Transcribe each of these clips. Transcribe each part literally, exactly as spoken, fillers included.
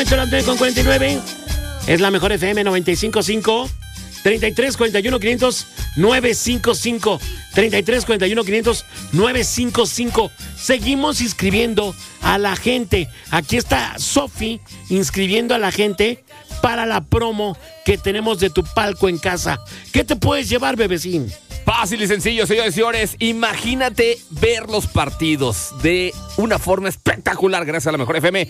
momento las nueve con cuarenta y nueve. Es la mejor F M noventa y cinco punto cinco. treinta y tres cuarenta y uno quinientos nueve cinco cinco. treinta y tres cuarenta y uno quinientos nueve cinco cinco. Seguimos inscribiendo a la gente. Aquí está Sofi inscribiendo a la gente para la promo que tenemos de tu palco en casa. ¿Qué te puedes llevar, bebecín? Fácil y sencillo, señores y señores. Imagínate ver los partidos de una forma espectacular gracias a la mejor F M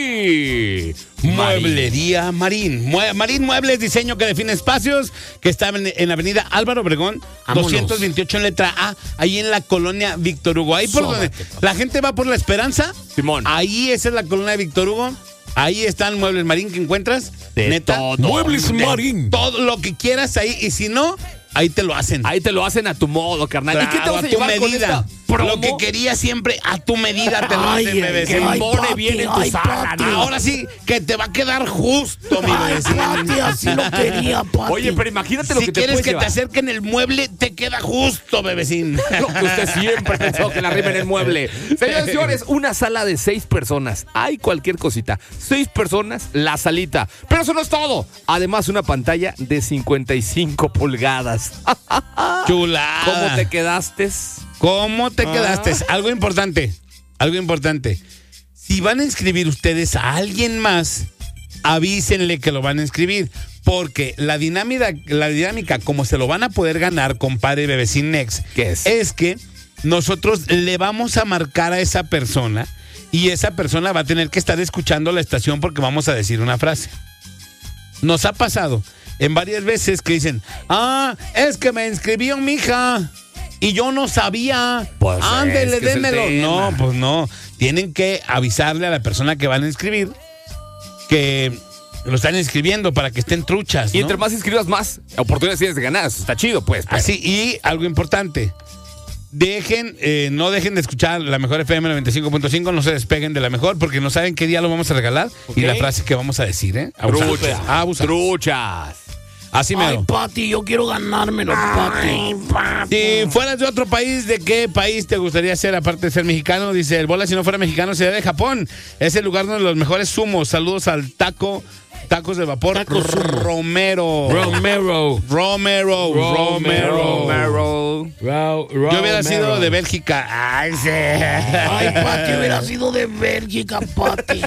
y Mueblería Marín. Mue- Marín Muebles, diseño que define espacios, que está en, en Avenida Álvaro Obregón, Vámonos. doscientos veintiocho en letra A, ahí en la colonia Víctor Hugo. Ahí por Sóbate, donde papá. la gente va por La Esperanza. Simón. Ahí esa es la colonia de Víctor Hugo. Ahí están Muebles Marín que encuentras. De Neta. todo. Muebles De Marín. Todo lo que quieras ahí. Y si no, ahí te lo hacen. Ahí te lo hacen a tu modo, carnal. Claro, ¿Y qué te vas a, a tu llevar con medida. esta promo? Lo que querías siempre, a tu medida te lo Ay, hacen, ay, bebecín. ay, pone papi, bien en tu ay, sala, papi. ¿no? Ahora sí, que te va a quedar justo, mi Ay, bebecín. papi, así lo quería, papi. Oye, pero imagínate lo Si que te quieres puedes que llevar. te acerquen el mueble, te queda justo, bebecín. Lo que usted siempre pensó que la rima en el mueble. Señores y señores, una sala de seis personas. Hay cualquier cosita. Seis personas, la salita. Pero eso no es todo. Además, una pantalla de cincuenta y cinco pulgadas. Chula. ¿Cómo te quedaste? ¿Cómo te Ah. quedaste? Algo importante, algo importante. Si van a inscribir ustedes a alguien más, avísenle que lo van a inscribir. Porque la dinámica, la dinámica como se lo van a poder ganar, compadre Bebecín Next, ¿Qué es? es que nosotros le vamos a marcar a esa persona y esa persona va a tener que estar escuchando la estación porque vamos a decir una frase. Nos ha pasado en varias veces que dicen, ah, es que me inscribió mi hija y yo no sabía. Pues Ándele, es que es el démelo. tema. No, pues no. Tienen que avisarle a la persona que van a inscribir que lo están inscribiendo para que estén truchas, Y ¿no? entre más inscribas, más oportunidades tienes de ganar. Eso está chido, pues. pero- Así, y algo importante. Dejen, eh, no dejen de escuchar la mejor F M noventa y cinco punto cinco, no se despeguen de la mejor, porque no saben qué día lo vamos a regalar Ok. y la frase que vamos a decir, ¿eh? Abusados. Truchas. Abusados. Truchas. Así me Ay, Pati, yo quiero ganármelo, Pati. Si fueras de otro país, ¿de qué país te gustaría ser aparte de ser mexicano? Dice el Bola, si no fuera mexicano sería de Japón. Es el lugar donde los mejores zumos. Saludos al taco, tacos de vapor. Taco Sumo. Romero. Romero. Romero. Romero. Romero. Yo hubiera sido de Bélgica. Ay, sí. Ay, Pati, hubiera sido de Bélgica, Pati.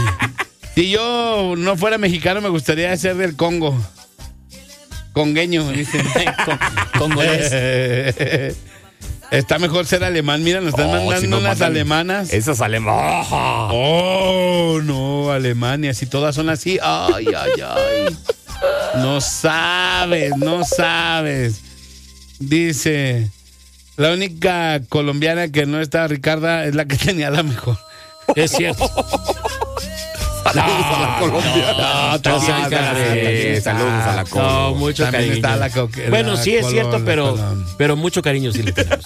Si yo no fuera mexicano, me gustaría ser del Congo. Congueño, dicen. Congolés. Está mejor ser alemán. Mira, nos están Oh, mandando si no unas mandan- alemanas. Esas alemanas. Oh, no, Alemania. Si todas son así. Ay, ay, ay. No sabes, no sabes. Dice, la única colombiana que no está Ricarda es la que tenía la mejor. Es cierto. Saludos a la Colombia. No, también Ah, está, sí, también está. saludos a la Colombia. No, mucho También cariño. está la coque- bueno, la sí es Colón, cierto, la pero, Colón. pero mucho cariño sí le tenemos.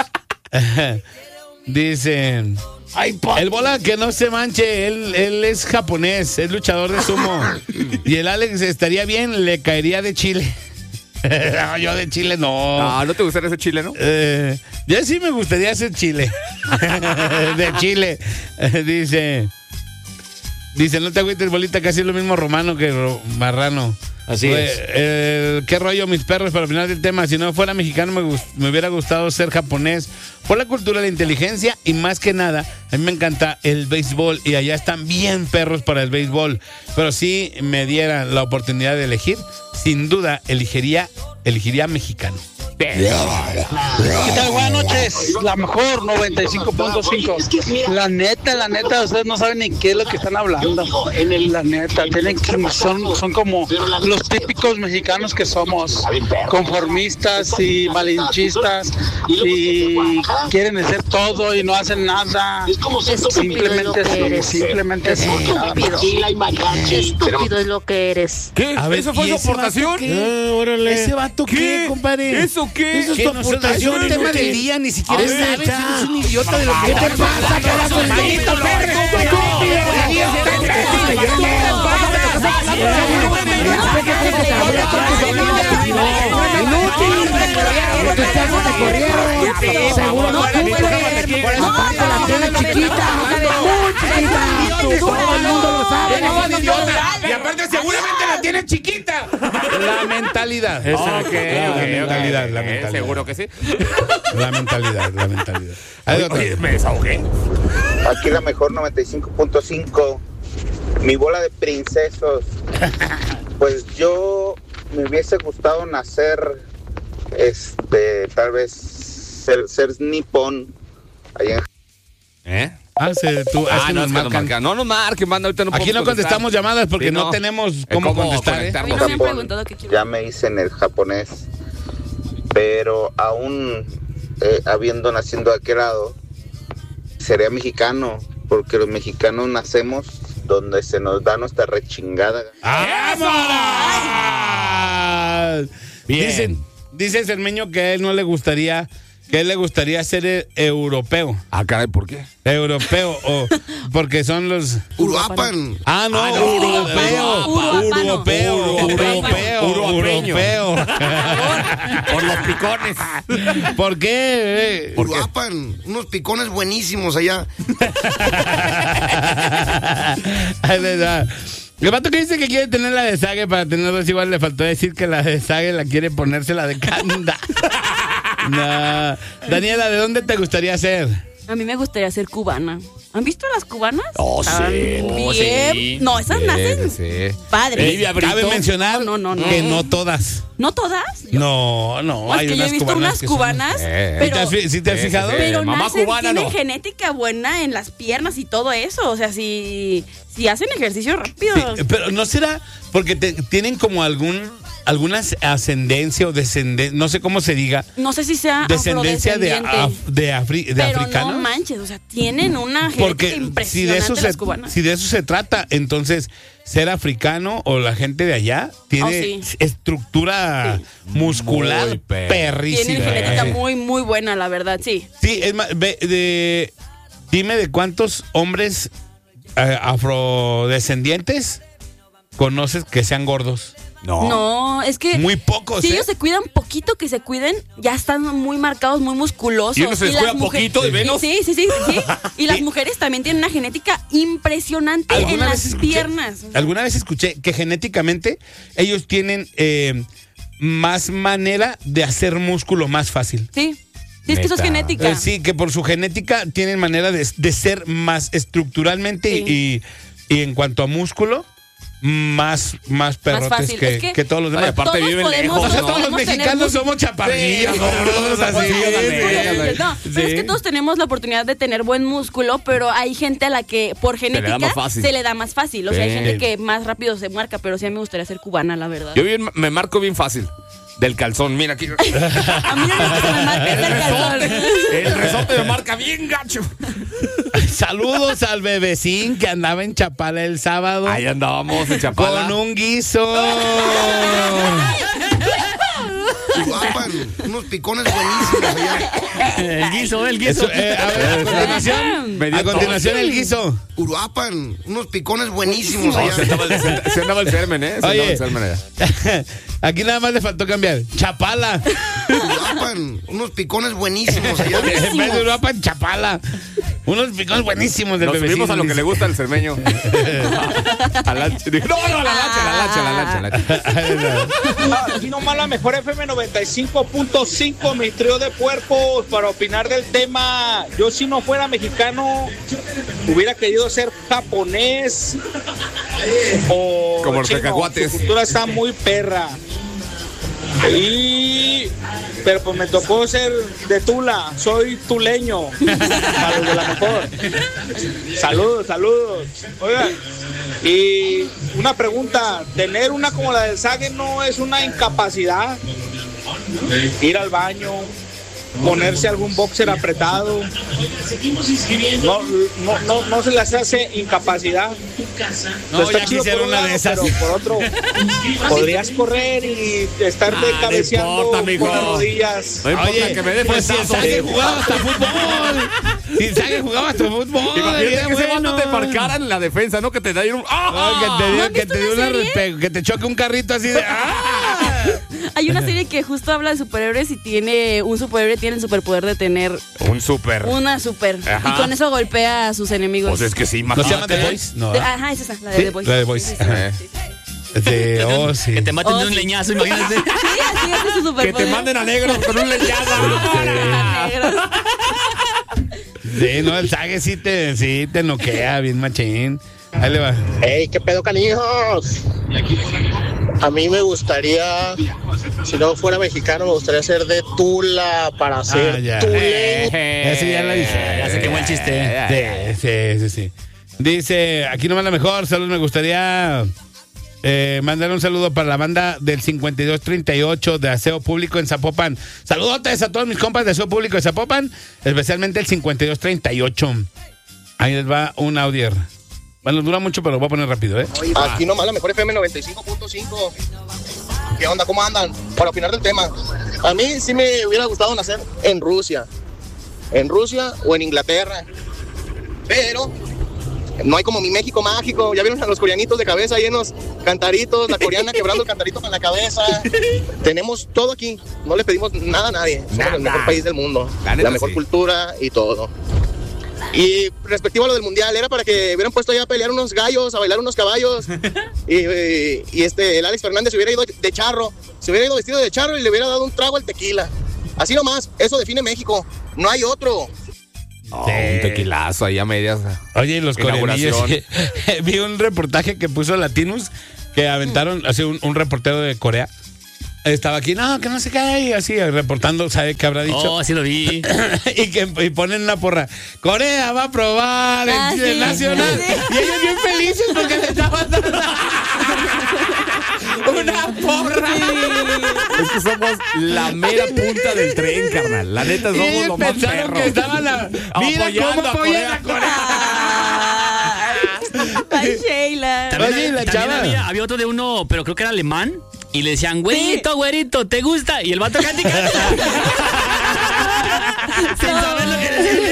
Dice, Ay, Pati. el Bola que no se manche, él, él es japonés, es luchador de sumo. Y el Alex estaría bien, le caería de Chile. No, yo de Chile no. Ah, ¿no te gustaría ese chileno? Eh, yo sí me gustaría hacer Chile. De Chile. Eh, dice, dice, no te agüites, Bolita, casi es lo mismo romano que ro- marrano. Así Pues, es. eh, qué rollo, mis perros, para el final del tema. Si no fuera mexicano, me, gust- me hubiera gustado ser japonés por la cultura, la inteligencia y más que nada, a mí me encanta el béisbol y allá están bien perros para el béisbol. Pero si me dieran la oportunidad de elegir, sin duda elegiría, elegiría mexicano. ¿Qué tal? Buenas noches. La mejor noventa y cinco punto cinco. La neta, la neta, ustedes no saben ni qué es lo que están hablando. La neta, tienen que, son, son como los típicos mexicanos que somos, conformistas y malinchistas y quieren hacer todo y no hacen nada. Simplemente sí, simplemente sí. nada más. Estúpido es lo que eres. ¿Qué? A ver, ¿Eso fue ¿y su ese vato aportación? qué? Ah, órale. ¿Ese vato qué, ¿Qué? compadre? ¿Eso qué? Eso es Que tu no aportación, es un tema inútil. del día, ni siquiera A ver, sabes, ya. eres un idiota de lo que ¿Qué te pasa, pedazo de maldito perro? Seguro no cumple. Aparte la tiene chiquita, muy chiquita. Todo el mundo lo sabe. chiquita. La mentalidad. Ok, la ok, mentalidad, ok, la ok, mentalidad. Seguro que sí. La mentalidad, la mentalidad. Hay otra. Oye, me desahogué. Aquí la mejor noventa y cinco punto cinco. Mi bola de princesos. Pues yo me hubiese gustado nacer, este, tal vez ser, ser nipón allá en ¿Eh? Ah, se, tú, Ah, es que no, nos es que nos marcan. marcan. No nos marquen, manda, ahorita no Aquí no podemos contestar. contestamos llamadas porque Sí, no. no. tenemos Eh, cómo, cómo contestar. ¿eh? A mí conectarnos. no me han Japón. preguntado qué quiero. Ya me hice en el japonés, pero aún eh, habiendo nacido de aquel lado, sería mexicano, porque los mexicanos nacemos donde se nos da nuestra rechingada. ¡Vamos! Bien. Dicen, dice el Cermeño que a él no le gustaría, que a él le gustaría ser eh, europeo. Ah, caray, ¿por qué? Europeo, o porque son los. Uruapan. Ah, no, Ah, no, europeo. Uruapano. Europeo, europeo, Uruapeño. europeo. Por los picones. ¿Por qué? ¿Por qué? Uruapan. Unos picones buenísimos allá. Es verdad. El vato que dice que quiere tener la de Sague para tener dos igual le faltó decir que la de Sague la quiere ponerse la de Canda. No. Daniela, ¿de dónde te gustaría ser? A mí me gustaría ser cubana. ¿Han visto las cubanas? Oh, Están sí. Oh, bien. sí. No, esas Sí, nacen sí. padres. Livia Brito. Cabe mencionar No, no, no. que no todas. ¿No todas? No, no. No, es hay que yo unas he visto cubanas unas que son- cubanas, Eh. ¿Sí te pero, has, fi- sí te has Sí, sí, fijado? sí. pero Mamá nacen, cubana, tienen no. genética buena en las piernas y todo eso. O sea, si, si hacen ejercicio rápido. Sí, pero no será porque te- tienen como algún alguna ascendencia o descendencia, no sé cómo se diga, No sé si sea descendencia de, afrodescendiente, af- de, afri- de pero africanos. no manches, o sea, tienen una genética Porque si impresionante de eso las se cubanas. si de eso se trata, entonces ser africano o la gente de allá tiene Oh, sí. estructura muscular Muy perra. perrísima. Tienen genética Sí. muy, muy buena, la verdad, sí. Sí, es más, ve, de, dime de cuántos hombres eh, afrodescendientes conoces que sean gordos. No. No, es que Muy pocos, si ¿eh? ellos se cuidan poquito, que se cuiden, ya están muy marcados, muy musculosos. ¿Y uno se las descuida mujer- poquito de menos? Sí, sí, sí, sí. Y las mujeres también tienen una genética impresionante en ¿Alguna las vez escuché, piernas. alguna vez escuché que genéticamente ellos tienen eh, más manera de hacer músculo más fácil. Sí, sí, es que eso es Neta. genética. Eh, sí, que por su genética tienen manera de, de ser más estructuralmente Sí. y, y en cuanto a músculo, más, más perrotes fácil. que, Es que que todos los Ay, demás. aparte Todos viven podemos- lejos. O sea, todos todos los podemos tener mexicanos músculo. somos chaparrillos, Sí, gordos, así. sí, sí. No, pero es que todos tenemos la oportunidad de tener buen músculo, pero hay gente a la que por le da genética más fácil. se le da más fácil. O sea, hay Sí. gente que más rápido se marca, pero sí a mí me gustaría ser cubana, la verdad. Yo bien, me marco bien fácil. Del calzón, mira aquí. A mí no me gusta que me marque El el calzón. resorte, el resorte me marca bien gacho. Saludos al bebecín que andaba en Chapala el sábado Ahí andábamos en Chapala. con un guiso. Uruapan. Unos picones buenísimos allá. El guiso, el guiso. Eso, eh, a ver, a continuación, Me dio a continuación tos. el guiso. Uruapan. Unos picones buenísimos No, se allá. andaba el, se- se andaba el sermen, ¿eh? Se andaba Oye, el sermen allá. aquí nada más le faltó cambiar. Chapala. Uruapan. Unos picones buenísimos allá. En vez de Europa, en Chapala. Unos picones buenísimos del Nos bebecín. subimos a lo que le gusta al cermeño. A la lancha. No, no, a la lancha, a la lancha, a la lancha, a la lancha. Aquí nomás la mejor F M noventa y cinco punto cinco, mi trío de puercos, para opinar del tema. Yo, si no fuera mexicano, hubiera querido ser japonés o Como los chino. cacahuates. Su cultura está muy perra. Y pero pues me tocó ser de Tula, soy tuleño, para los de la mejor. Saludos, saludos. Oigan, y una pregunta, tener una como la del Sague no es una incapacidad. Ir al baño, ponerse algún boxer apretado, no, no, no, no se les hace incapacidad. No, Está ya chido quisiera por un una de lado, esas. pero por otro, podrías correr y estarte Ah, no cabeceando importa, con mijo. las rodillas. No importa Oye, que me dé pues si el flechazo. Sague jugaba hasta fútbol. Si el Sague jugaba hasta fútbol. Imagínate era que ese bueno. vato te marcaran en la defensa, ¿no? Que te dieran un... No, ¡Ah! que te ¿No dio, han que visto te dio una una serie? respe- que te choque un carrito así de. ¡Ah! Hay una serie que justo habla de superhéroes y tiene un superhéroe tiene el superpoder de tener Un súper. una super Ajá. y con eso golpea a sus enemigos. Pues es que sí, ¿No se llama The imagínate. Voice? No. De- ¿verdad? ajá, es esa, la de Sí, The Voice. la de The Voice. Sí, sí, Ajá. sí, sí. Sí, oh, sí. Que te maten Oh, de un sí. leñazo, imagínate. Sí, así es su superpoder. Que te manden a negro con un leñazo. Negros. Sí, no, el Sage sí te, sí te noquea bien machín. Ahí le va. ¡Ey, qué pedo, canijos! A mí me gustaría, si no fuera mexicano, me gustaría ser de Tula para ser Ah, ya. tuleño. Ese ya lo dije. Ya se quemó el chiste. Sí, sí, sí, sí. Dice, aquí nomás la mejor, saludos, me gustaría eh, mandar un saludo para la banda del cincuenta y dos treinta y ocho de Aseo Público en Zapopan. Saludotes a todos mis compas de Aseo Público de Zapopan, especialmente el cincuenta y dos treinta y ocho. Ahí les va un audio. Bueno, dura mucho, pero lo voy a poner rápido, ¿eh? Aquí nomás la mejor F M noventa y cinco punto cinco. ¿Qué onda? ¿Cómo andan? Para opinar del tema. A mí sí me hubiera gustado nacer en Rusia. En Rusia o en Inglaterra. Pero no hay como mi México mágico. Ya vieron a los coreanitos de cabeza llenos cantaritos, la coreana quebrando el cantarito con la cabeza. Tenemos todo aquí. No le pedimos nada a nadie. Somos Nada. el mejor país del mundo. La La, neta, mejor sí. cultura y todo. Y respectivo a lo del mundial, era para que hubieran puesto allá a pelear unos gallos, a bailar unos caballos. y, y, y este, el Alex Fernández se hubiera ido de charro, se hubiera ido vestido de charro y le hubiera dado un trago al tequila. Así nomás, eso define México. No hay otro. Oh, un tequilazo ahí a medias. Oye, y los coreanillos. Inauguración. Vi un reportaje que puso Latinos que aventaron, así un, un reportero de Corea. Estaba aquí, no, que no se cae, así reportando, ¿sabe qué habrá dicho? Oh, sí lo vi. y que y ponen una porra. Corea va a probar Ah, el, sí, el nacional. sí. Y ellos bien felices porque le estaban dando una porra. Es que somos la mera punta del tren, carnal. La neta, Y somos ellos lo más pensaron perros. que estaban la, mira Apoyando cómo a apoyan a Corea. Corea. Ay, Sheila. También, Oye, la también chava. había, había otro de uno, pero creo que era alemán. Y le decían, güerito, güerito, ¿te gusta? Y el vato canta y canta. Sin saber lo que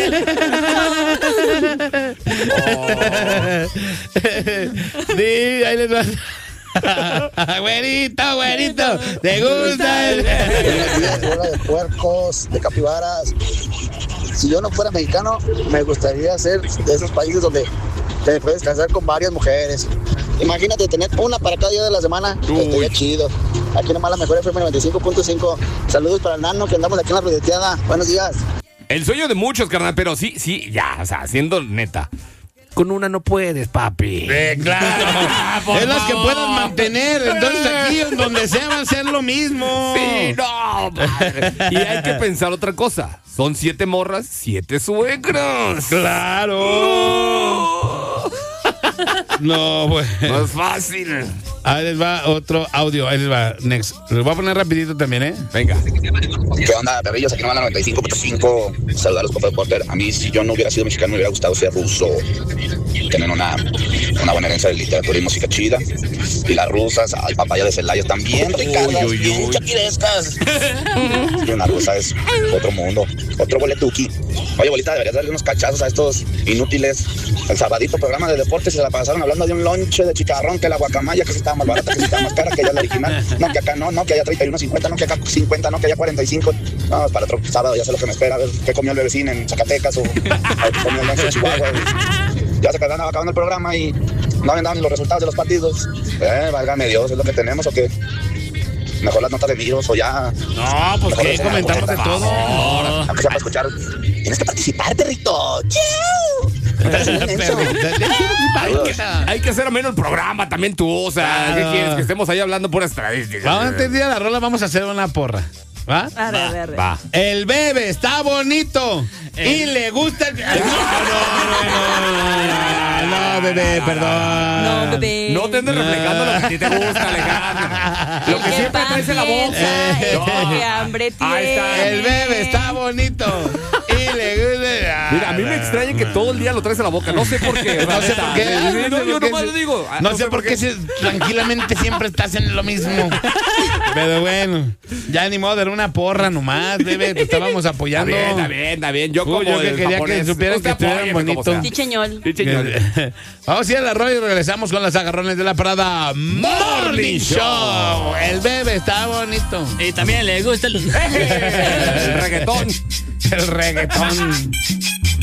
decía. Sí, ahí les va. Güerito, güerito, ¿te gusta? el- Bola de puercos, de capibaras. Si yo no fuera mexicano, me gustaría ser de esos países donde te puedes casar con varias mujeres. Imagínate tener una para cada día de la semana. Estaría chido. Aquí nomás la mejor F M noventa y cinco punto cinco. Saludos para el nano que andamos aquí en la ruedeteada. Buenos días. El sueño de muchos, carnal, pero sí, sí, ya, o sea, siendo neta. Con una no puedes, papi. Eh, claro, Por es las que favor. puedas mantener. Entonces aquí, en donde sea, va a ser lo mismo. Sí, no, padre. Y hay que pensar otra cosa. Son siete morras, siete suegros. Claro. No, pues. No es fácil. Ahí les va otro audio. Ahí les va. Next. Lo voy a poner rapidito también, ¿eh? Venga. ¿Qué onda, perrillos? Aquí nomás la noventa y cinco punto cinco. Saludar a los compas de Porter. A mí, si yo no hubiera sido mexicano, me hubiera gustado ser ruso. Tener una, una buena herencia de literatura y música chida. Y las rusas, ay, papaya de Celaya, también ricas, Uy, uy, bien uy. chapirescas. Y una rusa es otro mundo, otro boletuki. Oye, bolita, deberías darle unos cachazos a estos inútiles. El sabadito programa de deportes se la pasaron hablando de un lonche de chicharrón, que la guacamaya, que si estaba más barata, que si estaba más cara, que ya la original. No, que acá no, no, que allá treinta y uno cincuenta, no, que acá cincuenta, no, que allá cuarenta y cinco. No, para otro sábado ya sé lo que me espera, a ver qué comió el bebecín en Zacatecas o, o qué comió el lonche en Chihuahua. Ya se quedaron acabando el programa y no habían dado ni los resultados de los partidos. Eh, válgame Dios, ¿es lo que tenemos o qué? Mejor las notas de virus o ya. No, pues Mejor que escena comentamos de completa. todo. Aunque sea para escuchar. Tienes que participar, perrito. ¡Chau! Hay que, hay que hacer menos el programa también tú, o sea, Claro. ¿qué quieres? Que estemos ahí hablando por estadísticas. Vamos antes de ir a la rola, vamos a hacer una porra. ¿Va? Arre, arre, arre. Va. El bebé está bonito y le gusta el. No, no, no, no, no, bebé, perdón. No, bebé. No te andes reflejando lo que a ti te gusta, Alejandro. Lo que El siempre pan traes en la boca. piensa es No. que hambre tiene. Ahí está. El bebé está bonito y le gusta. Mira, a mí me extraña que todo el día lo traes en la boca. No sé por qué. No sé por qué. Sí, sí, no, yo nomás lo digo. Ah, No sé por qué si- tranquilamente siempre estás en lo mismo. Pero bueno, ya ni modo, era una porra nomás, bebé. Te estábamos Está apoyando. bien, está bien, está bien. Yo como Uy, yo que el quería japonés, que supieran usted que estuvieran apóyeme como bonitos. sea. Sí, cheñol. Sí, señor. Vamos a ir a la rola y regresamos con los agarrones de la parada Morning Show. El bebé está bonito. Y también le gusta el... El reggaetón. El reggaetón.